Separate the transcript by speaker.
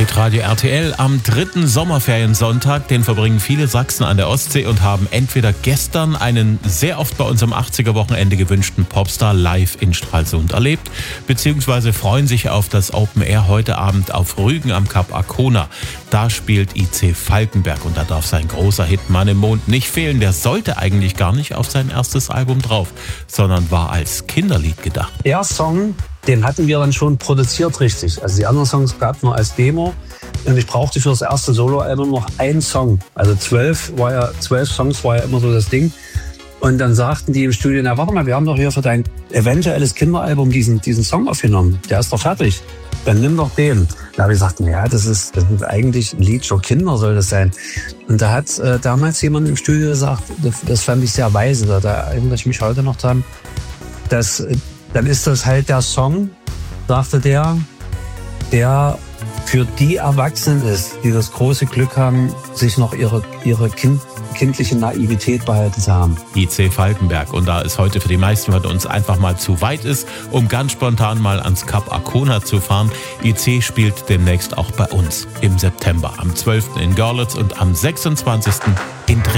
Speaker 1: Hitradio RTL am 3. Sommerferiensonntag, den verbringen viele Sachsen an der Ostsee und haben entweder gestern einen sehr oft bei uns am 80er-Wochenende gewünschten Popstar live in Stralsund erlebt, beziehungsweise freuen sich auf das Open Air heute Abend auf Rügen am Kap Arkona. Da spielt IC Falkenberg und da darf sein großer Hit Mann im Mond nicht fehlen. Der sollte eigentlich gar nicht auf sein erstes Album drauf, sondern war als Kinderlied gedacht.
Speaker 2: Der Song, den hatten wir dann schon produziert richtig. Also die anderen Songs gab es nur als Demo. Und ich brauchte für das erste Soloalbum noch einen Song. Also 12 Songs war ja immer so das Ding. Und dann sagten die im Studio, na warte mal, wir haben doch hier für dein eventuelles Kinderalbum diesen Song aufgenommen. Der ist doch fertig. Dann nimm doch den. Da habe ich gesagt, ja, das ist eigentlich ein Lied für Kinder, soll das sein. Und da hat damals jemand im Studio gesagt, das fand ich sehr weise, da erinnere ich mich heute noch dran, dann ist das halt der Song, sagte der für die Erwachsenen ist, die das große Glück haben, sich noch ihre kindliche Naivität behalten zu haben.
Speaker 1: IC Falkenberg. Und da es heute für die meisten von uns einfach mal zu weit ist, um ganz spontan mal ans Kap Arkona zu fahren, IC spielt demnächst auch bei uns im September. Am 12. in Görlitz und am 26. in Dresden.